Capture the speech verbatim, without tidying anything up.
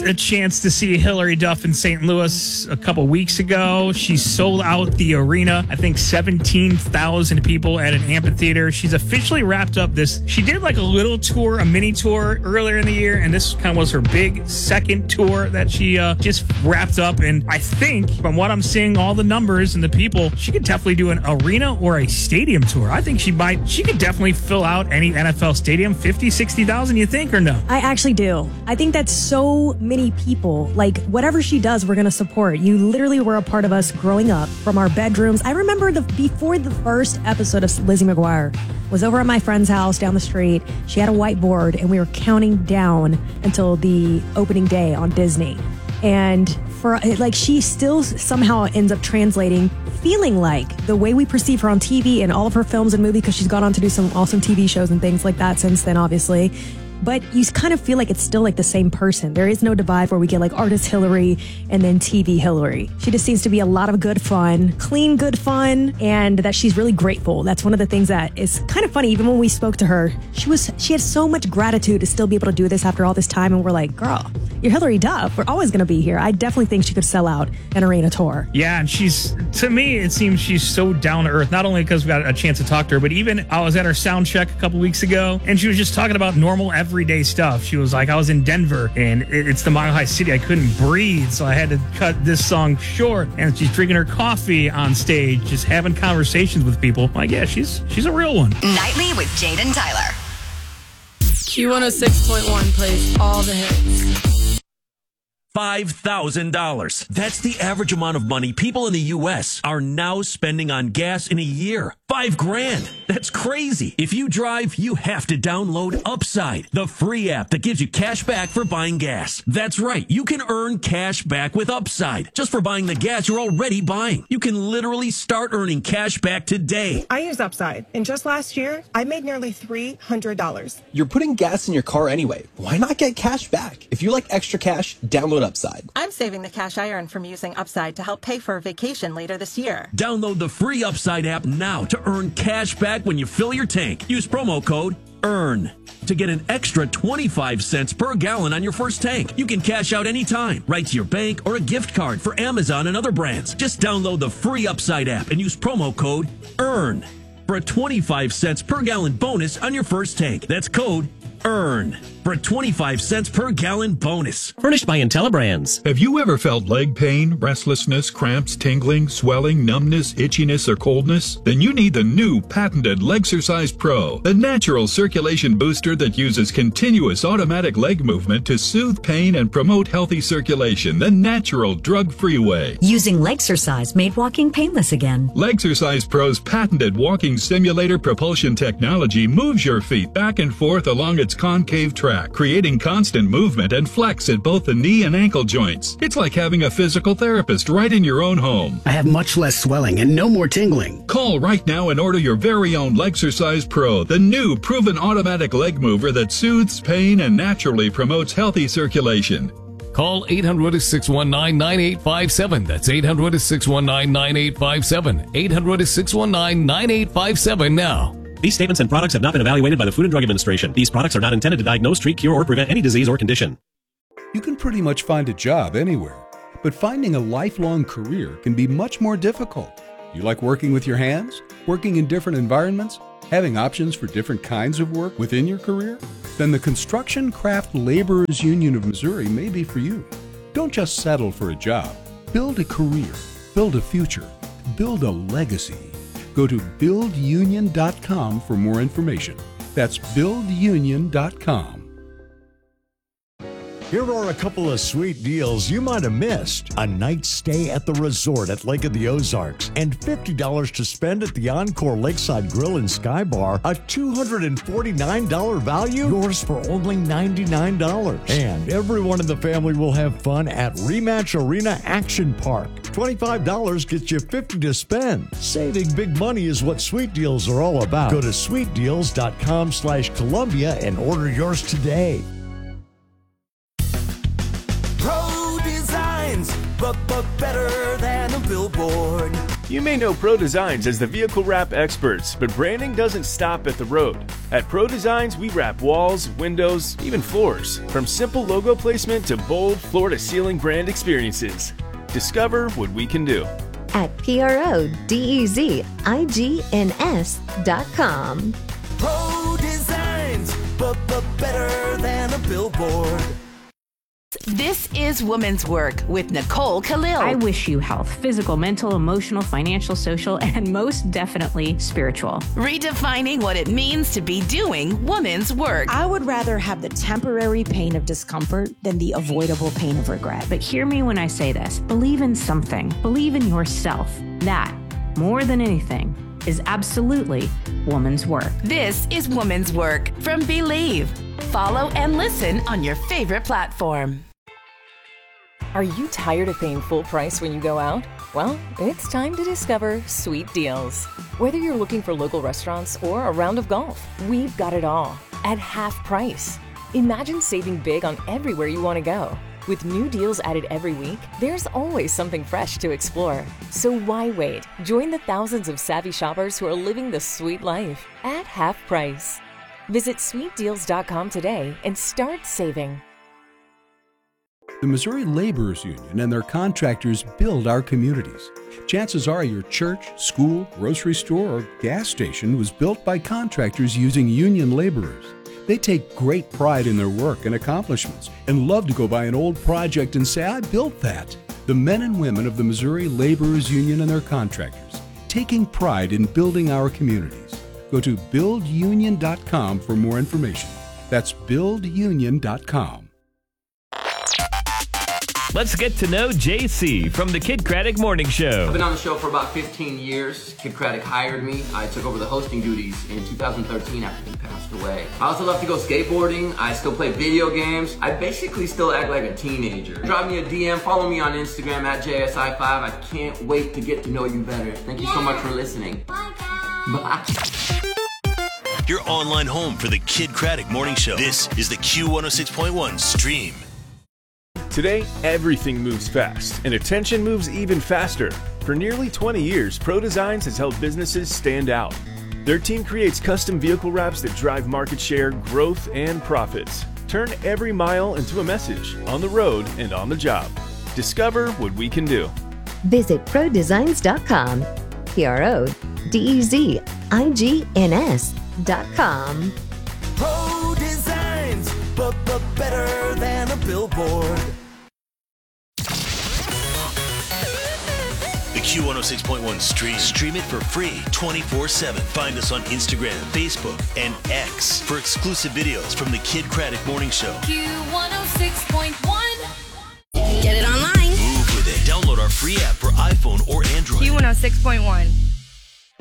a chance to see Hilary Duff in Saint Louis a couple weeks ago. She sold out the arena. I think seventeen thousand people at an amphitheater. She's officially wrapped up this. She did like a little tour, a mini tour earlier in the year, and this kind of was her big second tour that she uh, just wrapped up. And I think from what I'm seeing, all the numbers and the people, she could definitely do an arena or a stadium tour. I think she might, she could definitely fill out any N F L stadium, fifty, sixty thousand, you think, or no? I actually do. I think that's so many people. Like, whatever she does, we're going to support. You literally were a part of us growing up from our bedrooms. I remember the before the first episode of Lizzie McGuire was over at my friend's house down the street. She had a whiteboard, and we were counting down until the opening day on Disney. And for like, she still somehow ends up translating, feeling like the way we perceive her on T V and all of her films and movies, because she's gone on to do some awesome T V shows and things like that since then, obviously. But you kind of feel like it's still like the same person. There is no divide where we get like artist Hillary and then T V Hillary. She just seems to be a lot of good fun, clean, good fun, and that she's really grateful. That's one of the things that is kind of funny. Even when we spoke to her, she was she had so much gratitude to still be able to do this after all this time. And we're like, girl, you're Hillary Duff. We're always going to be here. I definitely think she could sell out an arena tour. Yeah, and she's, to me, it seems she's so down to earth, not only because we got a chance to talk to her, but even I was at her sound check a couple weeks ago, and she was just talking about normal everyday stuff. She was like, I was in Denver, and it's the Mile High City. I couldn't breathe, so I had to cut this song short. And she's drinking her coffee on stage, just having conversations with people. I'm like, yeah, she's she's a real one. Nightly with Jade and Tyler. Q one oh six point one plays all the hits. five thousand dollars. That's the average amount of money people in the U S are now spending on gas in a year. Five grand. That's crazy. If you drive, you have to download Upside, the free app that gives you cash back for buying gas. That's right. You can earn cash back with Upside just for buying the gas you're already buying. You can literally start earning cash back today. I use Upside, and just last year, I made nearly three hundred dollars. You're putting gas in your car anyway. Why not get cash back? If you like extra cash, download Upside. I'm saving the cash I earn from using Upside to help pay for a vacation later this year. Download the free Upside app now to earn cash back when you fill your tank. Use promo code EARN to get an extra twenty-five cents per gallon on your first tank. You can cash out anytime, right to your bank or a gift card for Amazon and other brands. Just download the free Upside app and use promo code EARN for a twenty-five cents per gallon bonus on your first tank. That's code EARN for a twenty-five cents per gallon bonus. Furnished by IntelliBrands. Have you ever felt leg pain, restlessness, cramps, tingling, swelling, numbness, itchiness, or coldness? Then you need the new patented Legsercise Pro, the natural circulation booster that uses continuous automatic leg movement to soothe pain and promote healthy circulation the natural drug-free way. Using Legsercise made walking painless again. Legsercise Pro's patented walking simulator propulsion technology moves your feet back and forth along its concave track, creating constant movement and flex at both the knee and ankle joints. It's like having a physical therapist right in your own home. I have much less swelling and no more tingling. Call right now and order your very own Legsercise Pro, the new proven automatic leg mover that soothes pain and naturally promotes healthy circulation. Call eight hundred, six one nine, nine eight five seven. That's eight hundred, six one nine, nine eight five seven. eight hundred, six one nine, nine eight five seven now. These statements and products have not been evaluated by the Food and Drug Administration. These products are not intended to diagnose, treat, cure, or prevent any disease or condition. You can pretty much find a job anywhere, but finding a lifelong career can be much more difficult. You like working with your hands? Working in different environments? Having options for different kinds of work within your career? Then the Construction Craft Laborers Union of Missouri may be for you. Don't just settle for a job. Build a career. Build a future. Build a legacy. Go to build union dot com for more information. That's build union dot com. Here are a couple of sweet deals you might have missed. A night stay at the resort at Lake of the Ozarks and fifty dollars to spend at the Encore Lakeside Grill and Sky Bar. A two hundred forty-nine dollars value, yours for only ninety-nine dollars. And everyone in the family will have fun at Rematch Arena Action Park. twenty-five dollars gets you fifty dollars to spend. Saving big money is what Sweet Deals are all about. Go to sweet deals dot com slash Columbia and order yours today. Pro Designs, but, but better than a billboard. You may know Pro Designs as the vehicle wrap experts, but branding doesn't stop at the road. At Pro Designs, we wrap walls, windows, even floors. From simple logo placement to bold floor-to-ceiling brand experiences. Discover what we can do. At P R O D E Z I G N S dot com. Pro Designs, but, but better than a billboard. This is Woman's Work with Nicole Khalil. I wish you health, physical, mental, emotional, financial, social, and most definitely spiritual. Redefining what it means to be doing woman's work. I would rather have the temporary pain of discomfort than the avoidable pain of regret. But hear me when I say this. Believe in something. Believe in yourself. That, more than anything, is absolutely woman's work. This is Woman's Work from Believe. Follow and listen on your favorite platform. Are you tired of paying full price when you go out? Well, it's time to discover Sweet Deals. Whether you're looking for local restaurants or a round of golf, we've got it all at half price. Imagine saving big on everywhere you want to go. With new deals added every week, there's always something fresh to explore. So why wait? Join the thousands of savvy shoppers who are living the sweet life at half price. Visit sweet deals dot com today and start saving. The Missouri Laborers Union and their contractors build our communities. Chances are your church, school, grocery store, or gas station was built by contractors using union laborers. They take great pride in their work and accomplishments and love to go by an old project and say, I built that. The men and women of the Missouri Laborers Union and their contractors, taking pride in building our communities. Go to build union dot com for more information. That's build union dot com. Let's get to know J C from the Kid Craddock Morning Show. I've been on the show for about fifteen years. Kid Craddock hired me. I took over the hosting duties in two thousand thirteen after he passed away. I also love to go skateboarding. I still play video games. I basically still act like a teenager. Drop me a D M, follow me on Instagram at J S I five. I can't wait to get to know you better. Thank you yeah. so much for listening. Bye, guys. Bye. Your online home for the Kid Craddock Morning Show. This is the Q one oh six point one Stream. Today, everything moves fast, and attention moves even faster. For nearly twenty years, Pro Designs has helped businesses stand out. Their team creates custom vehicle wraps that drive market share, growth, and profits. Turn every mile into a message, on the road and on the job. Discover what we can do. Visit pro designs dot com. P R O D E Z I G N S dot com. Pro Designs, but, but better than a billboard. The Q one oh six point one Stream. Stream it for free twenty-four seven. Find us on Instagram, Facebook, and X for exclusive videos from the Kid Craddock Morning Show. Q one oh six point one. Get it online. Move with it. Download our free app for iPhone or Android. Q one oh six point one.